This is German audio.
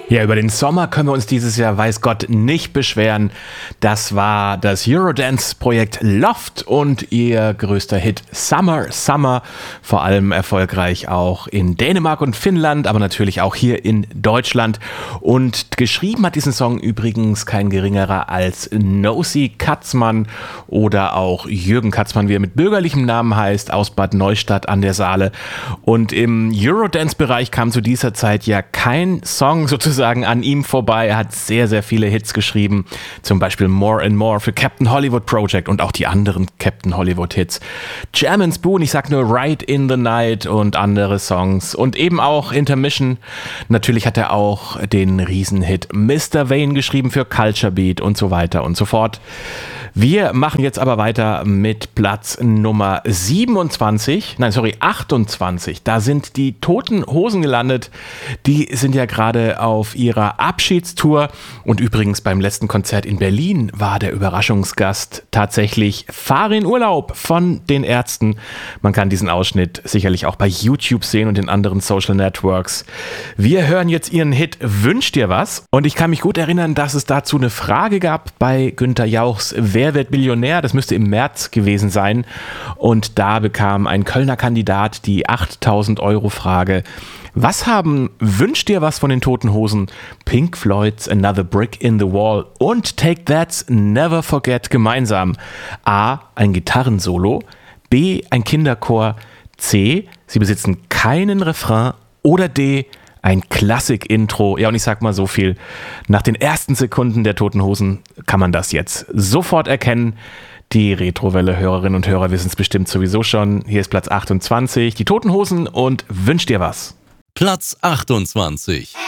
Ja, über den Sommer können wir uns dieses Jahr, weiß Gott, nicht beschweren. Das war das Eurodance-Projekt Loft und ihr größter Hit Summer, Summer. Vor allem erfolgreich auch in Dänemark und Finnland, aber natürlich auch hier in Deutschland. Und geschrieben hat diesen Song übrigens kein geringerer als Nosy Katzmann oder auch Jürgen Katzmann, wie er mit bürgerlichem Namen heißt, aus Bad Neustadt an der Saale. Und im Eurodance-Bereich kam zu dieser Zeit ja kein Song sozusagen an ihm vorbei. Er hat sehr, sehr viele Hits geschrieben, zum Beispiel More and More für Captain Hollywood Project und auch die anderen Captain Hollywood Hits. Jam and Spoon, ich sag nur Ride in the Night und andere Songs und eben auch Intermission. Natürlich hat er auch den Riesenhit Mr. Vane geschrieben für Culture Beat und so weiter und so fort. Wir machen jetzt aber weiter mit Platz Nummer 28. Da sind die Toten Hosen gelandet. Die sind ja gerade auf ihrer Abschiedstour. Und übrigens beim letzten Konzert in Berlin war der Überraschungsgast tatsächlich Farin Urlaub von den Ärzten. Man kann diesen Ausschnitt sicherlich auch bei YouTube sehen und in anderen Social Networks. Wir hören jetzt ihren Hit Wünsch dir was. Und ich kann mich gut erinnern, dass es dazu eine Frage gab bei Günther Jauchs Wer wird Millionär? Das müsste im März gewesen sein. Und da bekam ein Kölner Kandidat die 8.000 € Frage. Was haben Wünsch dir was von den Toten Hosen, Pink Floyd's Another Brick in the Wall und Take That's Never Forget gemeinsam? A. Ein Gitarrensolo. B. Ein Kinderchor. C. Sie besitzen keinen Refrain. Oder D. Ein Klassik-Intro. Ja, und ich sag mal so viel. Nach den ersten Sekunden der Toten Hosen kann man das jetzt sofort erkennen. Die Retrowelle-Hörerinnen und Hörer wissen es bestimmt sowieso schon. Hier ist Platz 28. Die Toten Hosen und Wünsch dir was. Platz 28.